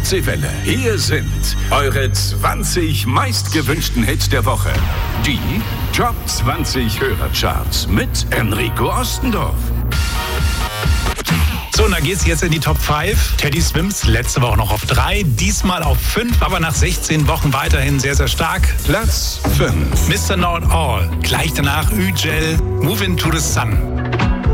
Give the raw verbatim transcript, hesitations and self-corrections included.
Welle. Hier sind eure zwanzig meistgewünschten Hits der Woche. Die Top zwanzig Hörercharts mit Enrico Ostendorf. So, und da geht's jetzt in die Top fünf. Teddy Swims letzte Woche noch auf drei, diesmal auf fünf, aber nach sechzehn Wochen weiterhin sehr, sehr stark. Platz fünf. Mister Know It All. Gleich danach Ü-Gel, Move Into the Sun.